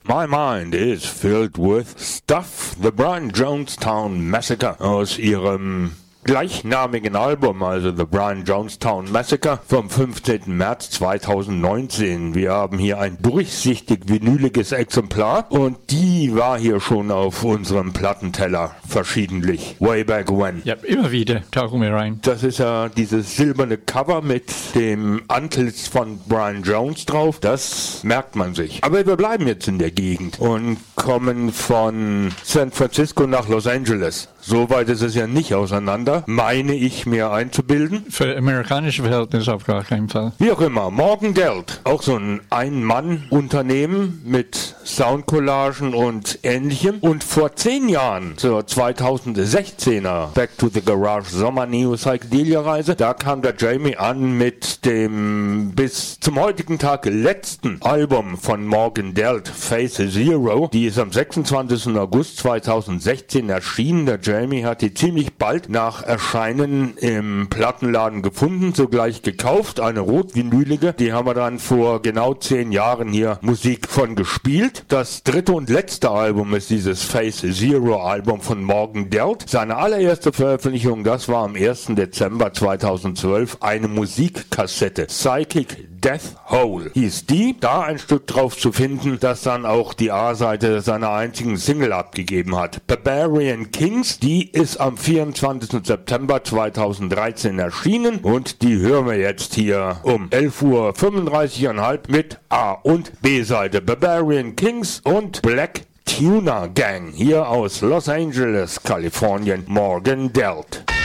My mind is filled with stuff. The Brian Jonestown Massacre aus ihrem gleichnamigen Album, also The Brian Jonestown Massacre vom 15. März 2019. Wir haben hier ein durchsichtig vinyliges Exemplar und die war hier schon auf unserem Plattenteller verschiedentlich. Way back when. Ja, immer wieder tauchen wir rein. Das ist ja dieses silberne Cover mit dem Antlitz von Brian Jones drauf. Das merkt man sich. Aber wir bleiben jetzt in der Gegend und kommen von San Francisco nach Los Angeles. So weit ist es ja nicht auseinander, meine ich mir einzubilden. Für amerikanische Verhältnisse auf gar keinen Fall. Wie auch immer, Morgan Geld, auch so ein Ein-Mann-Unternehmen mit Soundcollagen und Ähnlichem. Und vor 10 Jahren, zur 2016er Back to the Garage Sommer Neo Psychedelia Reise, da kam der Jamie an mit dem bis zum heutigen Tag letzten Album von Morgan Geld, Phase Zero. Die ist am 26. August 2016 erschienen. Der Jamie hat die ziemlich bald nach Erscheinen im Plattenladen gefunden, sogleich gekauft, eine rot-vinylige. Die haben wir dann vor genau 10 Jahren hier Musik von gespielt. Das dritte und letzte Album ist dieses Phase Zero Album von Morgan Geld. Seine allererste Veröffentlichung, das war am 1. Dezember 2012, eine Musikkassette. Psychic Death Hole hieß die. Da ein Stück drauf zu finden, das dann auch die A-Seite seiner einzigen Single abgegeben hat. Barbarian Kings, die ist am 24. September 2013 erschienen und die hören wir jetzt hier um 11:35 Uhr mit A- und B-Seite. Barbarian Kings und Black Tuna Gang hier aus Los Angeles, Kalifornien, Morgan Geld.